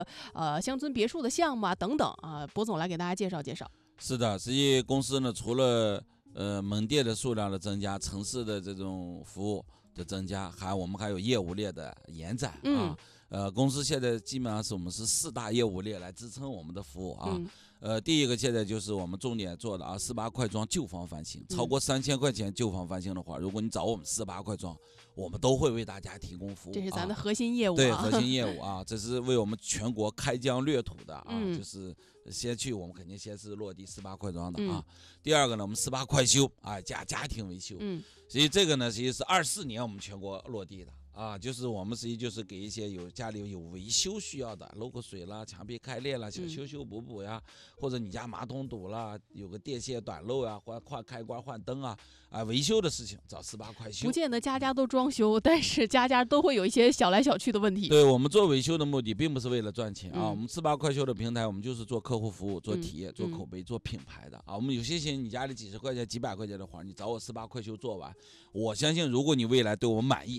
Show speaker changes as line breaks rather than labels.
乡村别墅的项目啊等等啊，博总来给大家介绍介绍。
是的，实际公司呢，除了门店的数量的增加，城市的这种服务的增加，我们还有业务链的延展啊。公司现在基本上我们是4大业务链来支撑我们的服务啊。第一个现在就是我们重点做的48快装旧房翻新，超过3000块钱旧房翻新的话，如果你找我们48快装，我们都会为大家提供服务。
这是咱的核心业务
对，核心业务啊，这是为我们全国开疆略土的啊，就是我们肯定先是落地48快装的啊。第二个呢，我们48快修啊，家庭维修。所以这个呢，实际是24年我们全国落地的。就是我们实际就是给一些家里有维修需要的，漏个水啦、墙壁开裂啦，想修补呀，或者你家马桶堵了，有个电线短漏呀，换开关换灯维修的事情找48快修。
不见得家家都装修，但是家家都会有一些小来小去的问题。
对，我们做维修的目的并不是为了赚钱我们48快修的平台，我们就是做客户服务、做体验、做口碑、做品牌的我们有些你家里几十块钱、几百块钱的活，你找我48快修做完，我相信如果你未来对我满意，